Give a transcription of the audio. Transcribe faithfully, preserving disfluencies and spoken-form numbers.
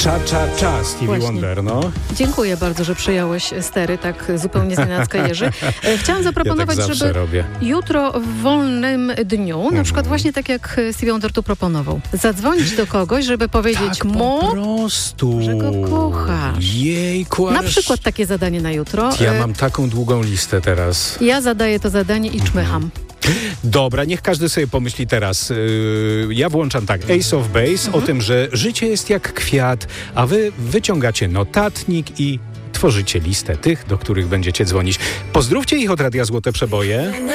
Cha Cha Cha, Stevie Właśnie. Wonder, no. Dziękuję bardzo, że przejąłeś stery tak zupełnie znienacka, Jerzy. E, Chciałam zaproponować, ja tak żeby robię. jutro w wolnym dniu, na Mhm. przykład właśnie tak jak Stevie Wonder tu proponował, zadzwonić do kogoś, żeby powiedzieć Tak mu, po prostu. że go kochasz. Jejku, na ależ- przykład takie zadanie na jutro. Ja E, mam taką długą listę teraz. ja zadaję to zadanie i czmycham. Dobra, niech każdy sobie pomyśli teraz. Yy, ja włączam tak, Ace of Base, Mhm. o tym, że życie jest jak kwiat, a wy wyciągacie notatnik i tworzycie listę tych, do których będziecie dzwonić. Pozdrówcie ich od Radia Złote Przeboje.